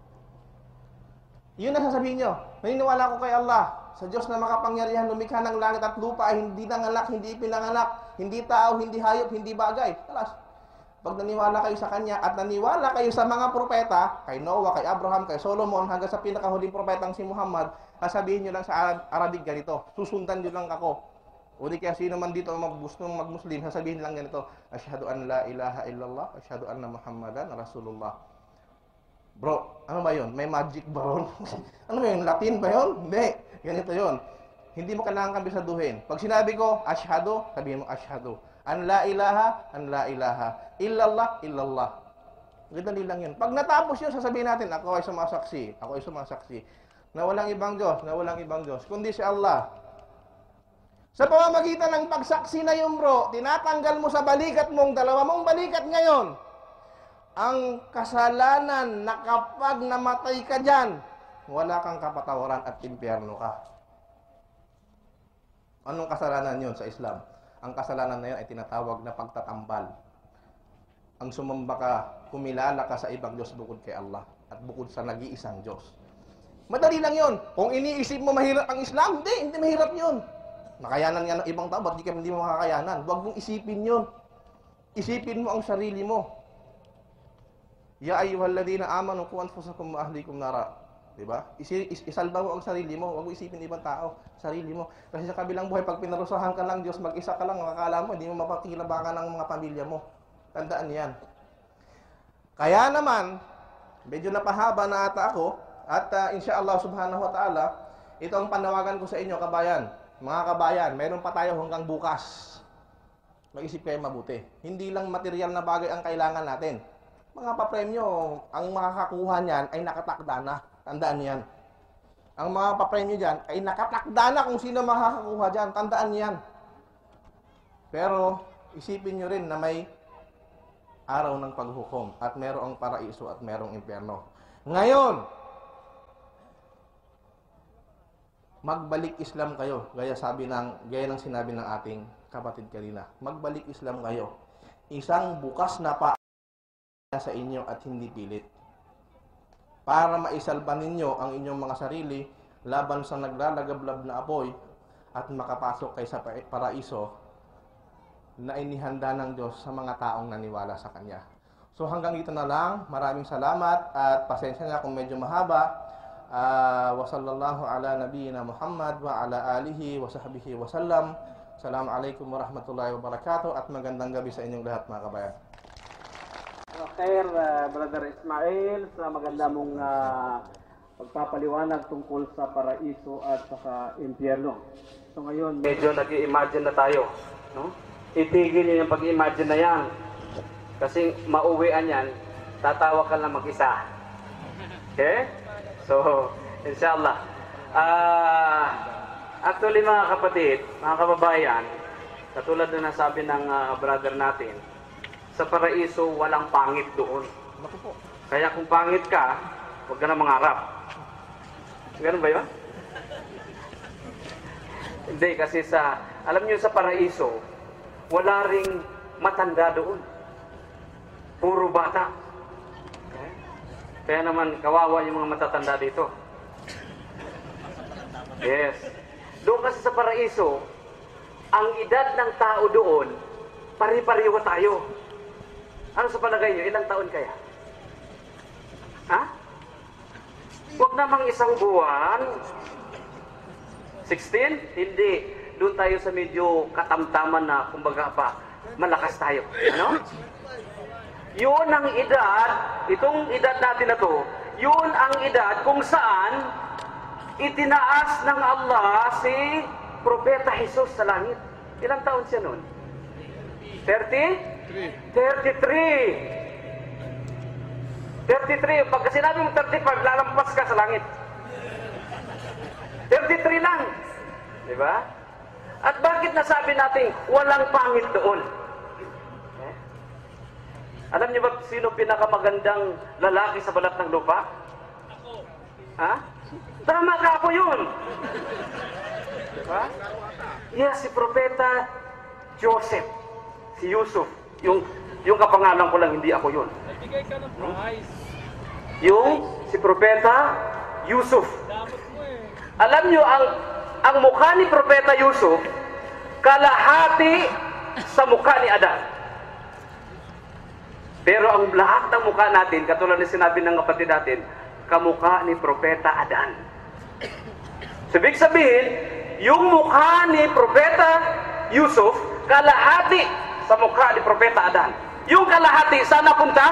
Yun ang sasabihin niyo. Naniniwala ko kay Allah, sa Diyos na makapangyarihan, lumikha ng langit at lupa, hindi nanganak, hindi pinanganak, hindi tao, hindi hayop, hindi bagay. Alas, pag naniwala kayo sa Kanya at naniwala kayo sa mga propeta, kay Noah, kay Abraham, kay Solomon, hanggang sa pinakahuling propetang si Muhammad, sasabihin nyo lang sa Arabic ganito, susundan nyo lang ako. O di kaya sino man dito gusto mag-Muslim, sasabihin lang ganito, Asyhadu an la ilaha illallah, asyhadu anna Muhammadan Rasulullah. Bro, ano ba yun? May magic ba ron? Ano ba yun? Latin ba yun? Hindi. Ganito yun. Hindi mo kailangan kabisaduhin. Pag sinabi ko, asyhadu, sabihin mo asyhadu. An la ilaha, illallah, illallah. Ganito lang yun. Pag natapos yun, sasabihin natin, ako ay sumasaksi. Na walang ibang Diyos, kundi si Allah. Sa pamamagitan ng pagsaksi na yun, bro, tinatanggal mo sa balikat mong, dalawa mong balikat ngayon, ang kasalanan na kapag namatay ka dyan, wala kang kapatawaran at impyerno ka. Anong kasalanan yun sa Islam? Ang kasalanan na yun ay tinatawag na pagtatambal. Ang sumamba ka, kumilala ka sa ibang Diyos bukod kay Allah at bukod sa nag-iisang Diyos. Madali lang yun. Kung iniisip mo mahirap ang Islam, hindi mahirap yun. Nakayanan nga ng ibang tao, ba't hindi mo makakayanan? Huwag mong isipin yun. Isipin mo ang sarili mo. Ya ayyuhalladhina amanu qu anfusakum wa ahlikum nara. Diba? Isalba mo ang sarili mo, huwag mo isipin ibang tao, sarili mo. Kasi sa kabilang buhay, pag pinarusahan ka lang Diyos, mag-isa ka lang, makakala mo, hindi mo mapakilabangan ng mga pamilya mo. Tandaan yan. Kaya naman, medyo napahaba na ata ako, at insyaallah subhanahu wa ta'ala, ito ang panawagan ko sa inyo, kabayan. Mga kabayan, meron pa tayo hanggang bukas. Mag-isip kayo mabuti. Hindi lang material na bagay ang kailangan natin. Mga papremyo, ang makakakuha niyan ay nakatakda na. Tandaan niyan. Ang mga papremyo dyan ay nakatakda na kung sino makakakuha dyan. Tandaan niyan. Pero, isipin nyo rin na may araw ng paghukom at merong paraiso at merong impyerno. Ngayon, magbalik Islam kayo. Gaya ng sinabi ng ating kapatid kanina. Magbalik Islam kayo. Isang bukas na pa sa inyo at hindi pilit. Para maisalba ninyo ang inyong mga sarili laban sa naglalagablab na apoy at makapasok kayo sa paraiso na inihanda ng Diyos sa mga taong naniwala sa Kanya. So hanggang dito na lang. Maraming salamat at pasensya na kung medyo mahaba. Wa sallallahu ala nabiyyina Muhammad wa ala alihi wa sahbihi wa sallam. Assalamualaikum warahmatullahi wabarakatuh at magandang gabi sa inyong lahat, mga kabayan. Okay, Brother Ismail, sa maganda mong pagpapaliwanag tungkol sa paraiso at saka impyerno. So ngayon, medyo nag-i-imagine na tayo, no? Itigil niyo yung pag-i-imagine na yan. Kasi mauwian yan, tatawa ka lang mag-isa. Okay? So, inshallah. Actually, mga kapatid, mga kababayan, katulad na nasabi ng brother natin, sa paraiso, walang pangit doon. Kaya kung pangit ka, huwag ka na mangarap. Ganun ba yun? Hindi, kasi alam niyo sa paraiso, wala ring matanda doon. Puro bata. Okay? Kaya naman, kawawa yung mga matatanda dito. Yes. Doon kasi sa paraiso, ang edad ng tao doon pari-pariho tayo. Ano sa palagay nyo? Ilang taon kaya? Ha? Huwag namang isang buwan. 16? Hindi. Doon tayo sa medyo katamtaman na, kumbaga pa, malakas tayo. Ano? Yun ang edad, itong edad natin na to, yun ang edad kung saan itinaas ng Allah si Propeta Jesus sa langit. Ilang taon siya noon? 33. Pagka sinabi mo 35, lalampas ka sa langit. 33 lang. Diba? At bakit nasabi natin walang pangit doon? Alam niyo ba sino pinakamagandang lalaki sa balat ng lupa? Ha? Tama ka, ako yun. Diba? Yes, si Propeta Joseph. Si Yusuf. Yung kapangalan ko lang, hindi ako yun. Nagbigay ka ng prize. Yung si Propeta Yusuf. Dapat mo eh. Alam niyo, ang mukha ni Propeta Yusuf, kalahati sa mukha ni Adan. Pero ang lahat ng mukha natin, katulad na sinabi ng kapatid natin, kamukha ni Propeta Adan. So, ibig sabihin, yung mukha ni Propeta Yusuf, kalahati sa mukha ni Propeta Adan. Yung kalahati, saan napunta?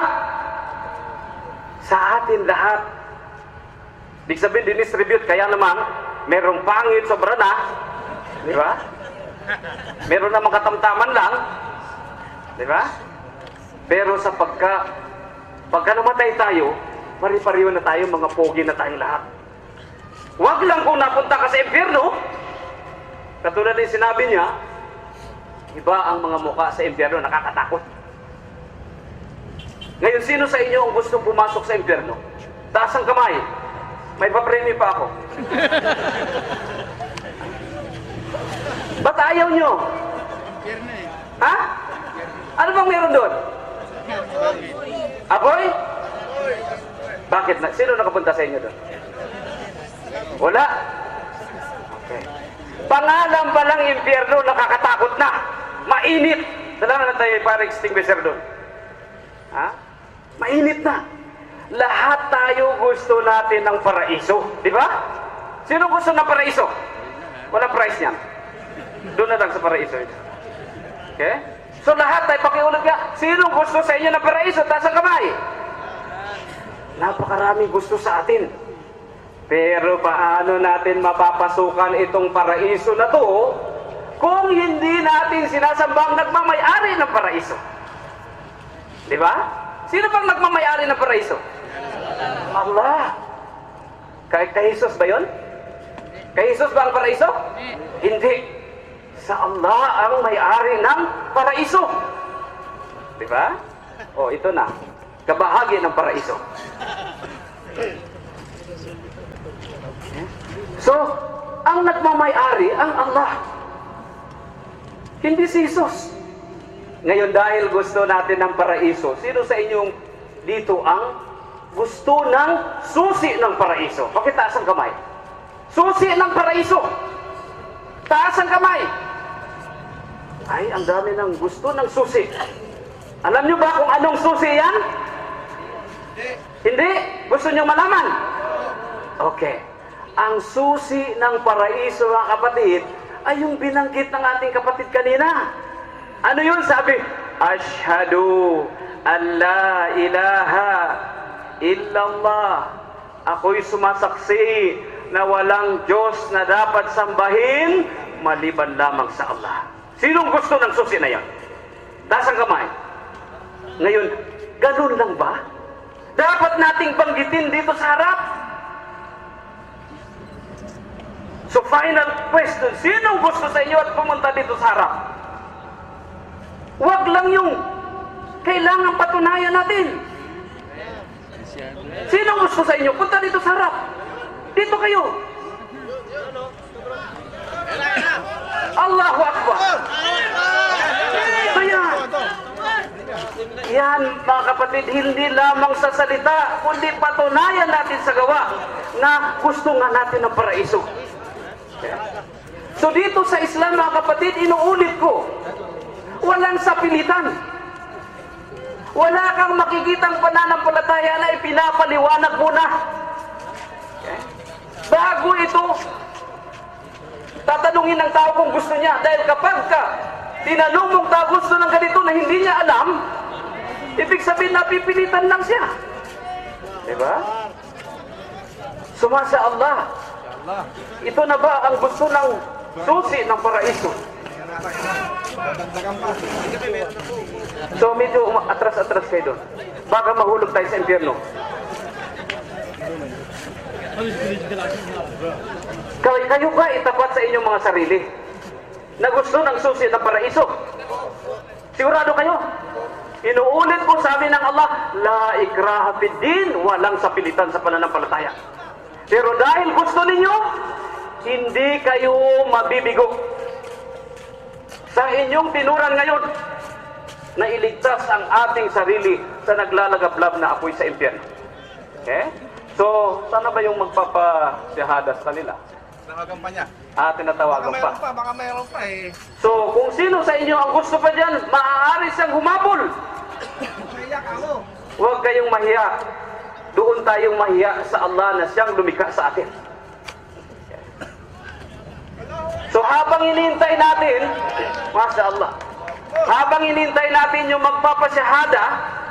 Sa atin lahat. Ibig sabihin, dinistribute, kaya naman, merong pangit, sobra na. Di ba? Meron namang katamtaman lang. Di ba? Pero sa pagka namatay tayo, pari-pariho na tayo, mga pogi na tayong lahat. Huwag lang kung napunta ka sa impyerno. Katulad din sinabi niya, iba ang mga mukha sa impyerno, nakakatakot. Ngayon, sino sa inyo ang gustong pumasok sa impyerno? Taas ang kamay. May papremyo pa ako. Ba't ayaw nyo? Ha? Ano bang meron doon? Apoy? Bakit? Sino nakapunta sa inyo doon? Wala? Okay. Pangalan pa lang impyerno, nakakatakot na. Mainit. Dala na tayo para extinguisher doon. Ha? Mainit na. Lahat tayo gusto natin ng paraiso. Di ba? Sino gusto ng paraiso? Walang price niyan. Doon na lang sa paraiso. Okay? So lahat tayo, pakiulit ka, sino gusto sa inyo ng paraiso? Taas ang kamay. Napakaraming gusto sa atin. Pero paano natin mapapasukan itong paraiso na to kung hindi natin sinasambang nagmamayari ng paraiso? Di ba? Sino bang nagmamayari ng paraiso? Allah. Kay Jesus ba yun? Kay Jesus ba ang paraiso? Hindi. Sa Allah ang may-ari ng paraiso. Di ba? O, ito na. Kabahagi ng paraiso. So, ang nagmamay-ari ang Allah. Hindi si Jesus. Ngayon, dahil gusto natin ng paraiso, sino sa inyong dito ang gusto ng susi ng paraiso? Pakitaas ang kamay. Susi ng paraiso. Taas ang kamay. Ay, ang dami ng gusto ng susi. Alam nyo ba kung anong susi yan? Hindi? Gusto nyo malaman? Okay. Ang susi ng paraiso, mga kapatid, ay yung binanggit ng ating kapatid kanina. Ano yun? Sabi, Ashhadu an la ilaha illallah. Ako'y sumasaksi na walang Diyos na dapat sambahin maliban lamang sa Allah. Sinong gusto ng susi na yan? Taas ang kamay. Ngayon, ganun lang ba? Dapat nating banggitin dito sa harap. So final question, sinong gusto sa inyo at pumunta dito sa harap? Huwag lang yung kailangan patunayan natin. Sinong gusto sa inyo? Punta dito sa harap. Dito kayo. Allahu Akbar. Ayan. Yan, mga kapatid, hindi lamang sa salita, kundi patunayan natin sa gawa na gusto nga natin ng paraiso. So dito sa Islam, mga kapatid, inuulit ko, Walang sapilitan. Wala kang makikitang pananampalataya na ipinapaliwanag mo na. Okay? Bago ito, tatanungin ng tao kung gusto niya. Dahil kapag tinanong mong tao gusto ng ganito na hindi niya alam, ibig sabihin napipilitan lang siya. Diba? Sumasa Allah. Ito na ba ang gusto ng susi ng paraiso? So medyo atras-atras kayo doon. Baka mahulog tayo sa impyerno. Kayo ba itapat sa inyong mga sarili na gusto ng susi ng paraiso? Sigurado kayo? Inuulit ko, sabi ng Allah, la ikraha fid din, walang sapilitan sa pananampalataya. Pero dahil gusto ninyo, hindi kayo mabibigo sa inyong tinuran ngayon na iligtas ang ating sarili sa naglalagablab na apoy sa impyerno. Okay? So, sana ba yung magpapasyahadas kanila? Nakagampanya. Tinatawagan pa. Baka mayroon pa eh. So, kung sino sa inyo ang gusto pa dyan, maaari siyang humabol. Mahiyak ako. Huwag kayong mahiya. Doon tayong mahiya sa Allah na siyang lumikha sa atin. So, habang hinihintay natin, Masya Allah, habang hinihintay natin yung magpapasyahada,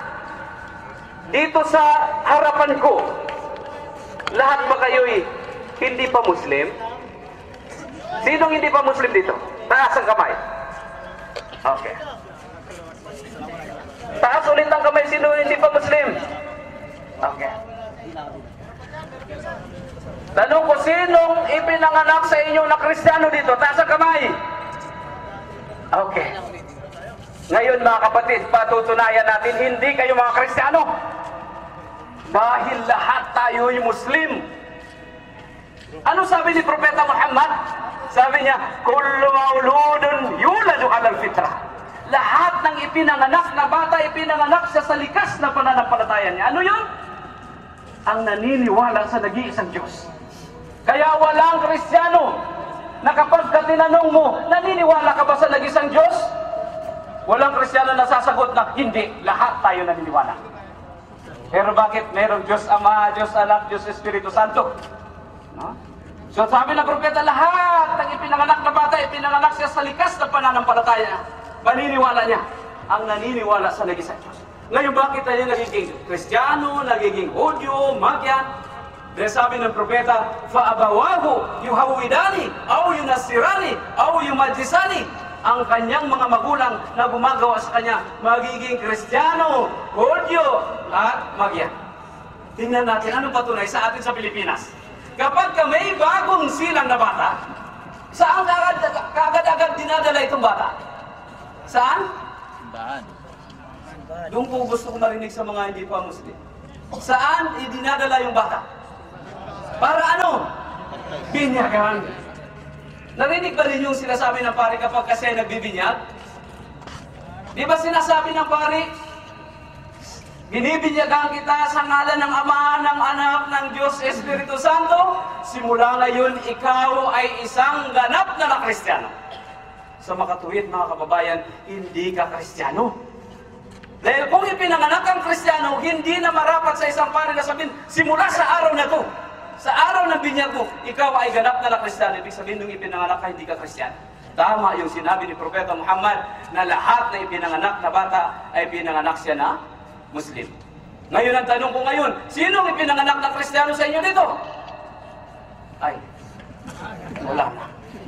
dito sa harapan ko, lahat ba kayo'y hindi pa Muslim? Sinong hindi pa Muslim dito? Taas ang kamay. Okay. Taas ulit ang kamay. Sino hindi pa Muslim? Okay. Tanong ko, sinong ipinanganak sa inyo na Kristiyano dito? Taas ang kamay. Okay. Ngayon mga kapatid, patutunayan natin, hindi kayo mga Kristiyano. Dahil lahat tayo'y Muslim. Ano sabi ni Propeta Muhammad? Sabi niya, kullu mauludun yuladu alal fitrah. Lahat ng ipinanganak na bata, ipinanganak siya sa likas na pananampalataya niya. Ano yun? Ang naniniwala sa nag-iisang Diyos. Kaya walang Kristiyano na kapag tinanong mo, naniniwala ka ba sa nag-iisang Diyos? Walang Kristiyano na sasagot na, hindi. Lahat tayo naniniwala. Pero bakit merong Diyos Ama, Diyos Anak, Diyos Espiritu Santo? No? So sabi ng propeta, lahat ng ipinanganak na bata, ipinanganak siya sa likas na pananampalataya. Paniniwala niya ang naniniwala sa nag-isang Diyos. Ngayon bakit tayo nagiging Kristiyano, nagiging Hudyo, Magyan? Dahil sabi ng propeta, فَأَبَوَاهُ يُهَوِّدَانِ أَوْ يُنَسِّرَانِ أَوْ يُمَجِّسَانِ. Ang kanyang mga magulang na gumagawa sa kanya magiging Kristiyano, Hudyo, at Magyan. Tingnan natin anong patunay sa atin sa Pilipinas. Kapag may bagong silang na bata, saan kaagad-agad dinadala itong bata? Saan? Simbahan. Doon po gusto ko marinig sa mga hindi pa Muslim. Saan idinadala yung bata? Para ano? Binyagan. Narinig ba rin yung sinasabi ng pari kapag kasi nagbibinyag? Di ba sinasabi ng pari, binibinyagan kita sa ngalan ng Ama, ng Anak, ng Diyos, Espiritu Santo. Simula ngayon, ikaw ay isang ganap na Kristiyano. Sa makatuwid, mga kababayan, hindi ka Kristiyano. Dahil kung ipinanganak kang Kristiyano, hindi na marapat sa isang pari na sabihin, simula sa araw na to, sa araw ng binyag mo, ikaw ay ganap na Kristiyano. Ibig sabihin, nung ipinanganak ka, hindi ka Kristiyano. Tama yung sinabi ni Propeta Muhammad na lahat na ipinanganak na bata ay pinanganak siya na Muslim. Ngayon ang tanong ko ngayon, sinong ipinanganak na Kristiyano sa inyo dito? Ay, wala na.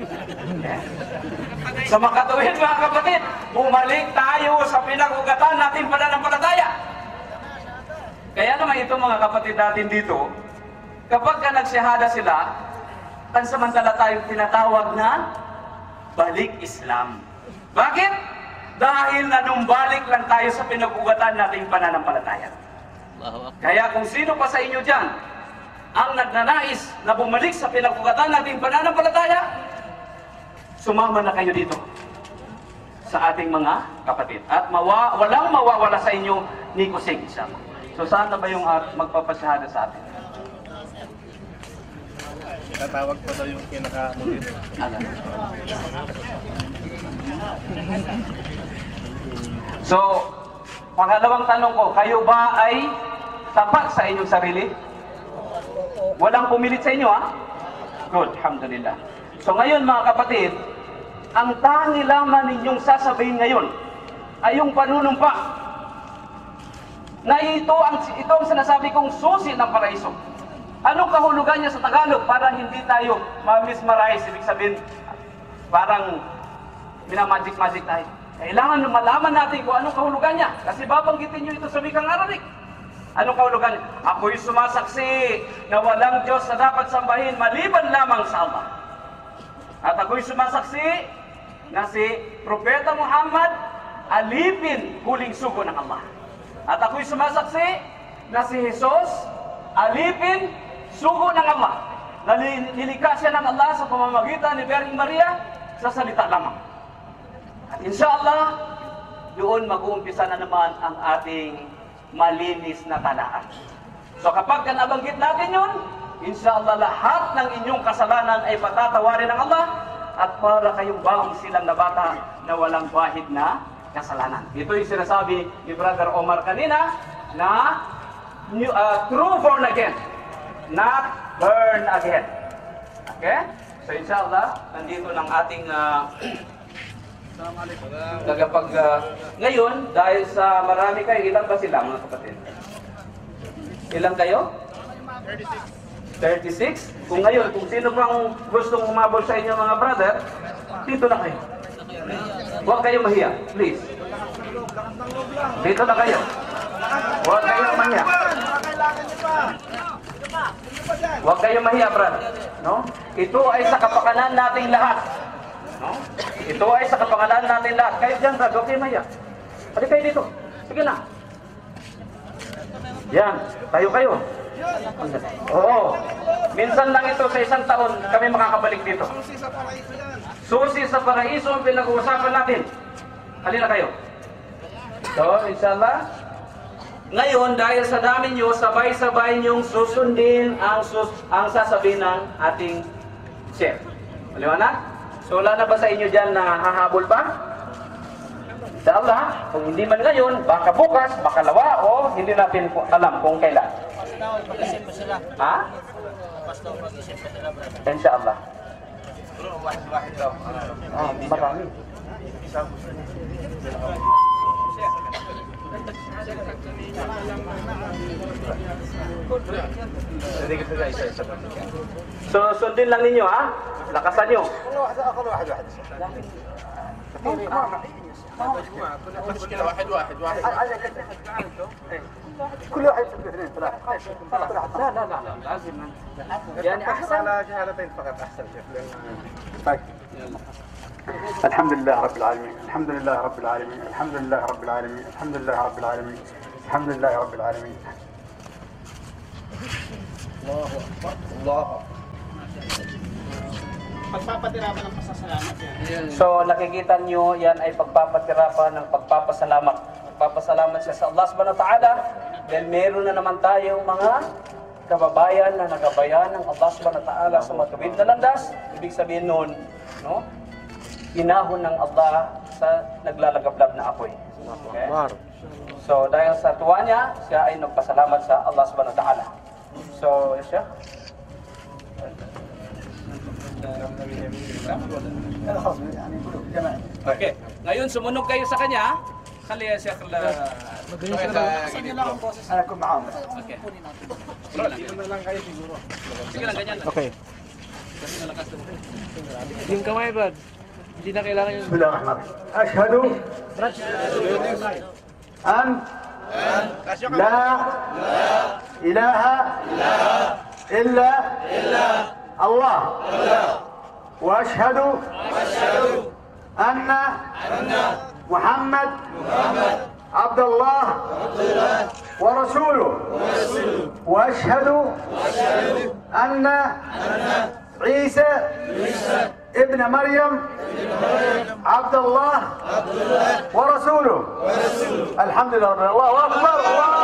Sa makatuwid mga kapatid, bumalik tayo sa pinag-ugatan natin pananampalataya. Kaya naman ito mga kapatid natin dito, kapag ka nagsihada sila, pansamantala tayong tinatawag na balik Islam. Bakit? Dahil nanumbalik lang tayo sa pinag-ugatan nating pananampalataya. Kaya kung sino pa sa inyo dyan ang nagnanais na bumalik sa pinag-ugatan nating pananampalataya, sumama na kayo dito sa ating mga kapatid. At walang mawawala sa inyo ni Kusig Isama. So saan na ba yung magpapasahada sa atin? Tatawag pa daw yung kinaka-mulit. So, pangalawang tanong ko, kayo ba ay tapat sa inyong sarili? Walang pumilit sa inyo, ha? Good, alhamdulillah. So ngayon mga kapatid, ang tangi lamang ninyong sasabihin ngayon ay yung panunumpa na ito ang sinasabi kong susi ng paraiso. Anong kahulugan niya sa Tagalog para hindi tayo ma-mesmerize? Ibig sabihin, parang minamagic-magic tayo. Kailangan malaman natin kung anong kahulugan niya. Kasi babanggitin niyo ito sa wikang Arabic. Anong kahulugan? Ako'y sumasaksi na walang Diyos na dapat sambahin maliban lamang sa Allah. At ako'y sumasaksi na si Propeta Muhammad alipin huling sugo ng Allah. At ako'y sumasaksi na si Jesus alipin sugo ng Allah. Na nilikha siya ng Allah sa pamamagitan ni Birheng Maria sa salita lamang. At inshallah, doon mag-uumpisa na naman ang ating malinis na talaan. So kapag nabanggit natin yun, inshallah lahat ng inyong kasalanan ay patatawarin ng Allah at para kayong bagong silang na bata na walang bahid na kasalanan. Ito yung sinasabi ni Brother Omar kanina na true born again, not burn again. Okay? So inshallah, nandito ng ating ngayon, dahil sa marami kayo, ilan ba sila mga kapatid? Ilan kayo? 36. Kung ngayon, kung sino pang gustong umabol sa inyo mga brother, dito na kayo. Huwag kayo mahiya, please. Dito na kayo. Huwag kayo mahiya. Huwag kayo mahiya, brother. No? Ito ay sa kapakanan nating lahat. No? Ito ay sa kapangalan natin lahat. Kayo dyan, brad, okay maya. Pali kayo dito. Sige na. Yan, tayo kayo. Oo. Minsan lang ito sa isang taon kami makakabalik dito. Susi sa paraiso ang pinag-uusapan natin. Halina kayo. So, inshallah. Ngayon, dahil sa dami nyo, sabay-sabay nyong susundin ang sasabihin ng ating chef. Maliwanag? So wala na ba sa inyo dyan na hahabol pa? Inshallah, kung hindi man ngayon, baka bukas, baka lawa, o hindi natin alam kung kailan. Mag-isip pa sila. Ha? Pastor, mag-isip pa sila, brother. Inshallah. Wahid daw. Marami. So sundin lang ninyo, ha? Lakasan nyo. كل واحد يسبح اثنين ثلاثة لا لا لا لازم يعني احسن على شهادتين فقط احسن شيخ. طيب الحمد لله رب العالمين الحمد لله رب العالمين الحمد لله رب العالمين الحمد لله رب العالمين الحمد لله رب العالمين. الله أكبر. الله أكبر. Pagpapatirapan ng pasasalamat yan. So nakikita nyo, yan ay pagpapatirapan ng pagpapasalamat. Pagpapasalamat siya sa Allah subhanahu wa ta'ala dahil meron na naman tayong mga kababayan na nagabayan ng Allah subhanahu wa ta'ala sa matawid na landas. Ibig sabihin nun, no? Hinahon ng Allah sa naglalagablab na apoy. Okay? So dahil sa tuwa niya, siya ay nagpasalamat sa Allah subhanahu wa ta'ala. So, siya. Okay. Ngayon, sumunod kayo sa kanya. Kali ya Sheikh أنا أكون معاهم. Okay. Bro lang. Sige lang, ganyan lang. Okay. Yung kamay, Brad. Hindi na kailangan yung... بسم الله الرحمن الرحيم. أشهد أن لا إله إلا الله وأشهد أن محمد عبد الله ورسوله وأشهد أن عيسى ابن مريم عبد الله ورسوله الحمد لله رب العالمين. الله أكبر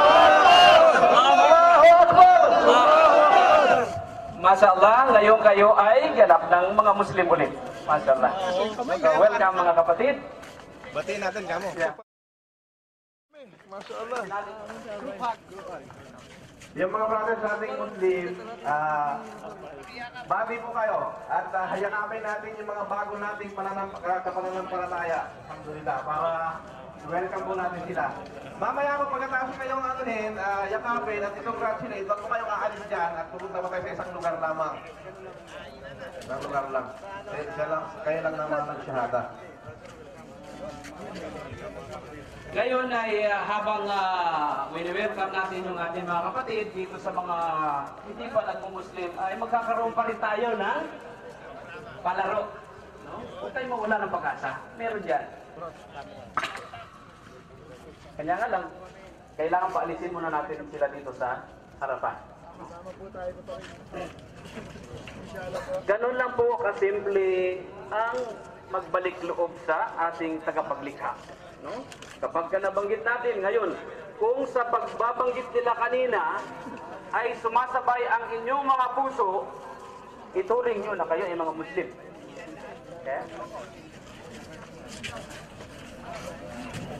الله أكبر. Masya Allah, ngayon kayo ay ganap ng mga Muslim ulit. Masya Allah. So, welcome mga kapatid. Batiin natin kamo. Masyaallah. Yung mga brothers nating Muslim, babi po kayo at hayakapin natin yung mga bago nating kapananampalataya. Alhamdulillah, para welcome po natin sila. Mamaya po pagkatapos kayong anuhin, yakapin at i-congratulate, wag po kayong aalis dyan at pupunta po tayo sa isang lugar lamang. Isang lugar lang. Kayo lang naman nagsyahada. Ngayon ay habang wini-welcome natin yung ating mga kapatid dito sa mga hindi pa nagmumuslim, ay magkakaroon pa rin tayo ng palaro. No? Huwag tayong mawala ng pag-asa. Meron dyan. Kanya nga lang, kailangan paalisin muna natin sila dito sa harapan. Ganun lang po kasimple ang magbalik loob sa ating tagapaglikha. No? Kapag nabanggit natin ngayon, kung sa pagbabanggit nila kanina ay sumasabay ang inyong mga puso, ituring nyo na kayo ay mga Muslim. Okay?